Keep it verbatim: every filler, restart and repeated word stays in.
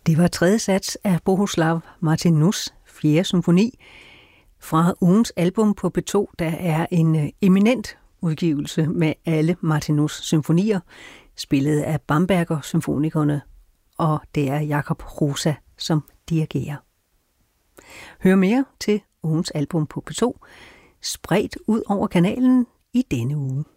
Det var tredje sats af Bohuslav Martinus' fjerde symfoni fra ugens album på P to, der er en eminent udgivelse med alle Martinus' symfonier, spillet af Bamberger Symfonikerne, og det er Jakob Rosa, som dirigerer. Hør mere til ugens album på P to, spredt ud over kanalen i denne uge.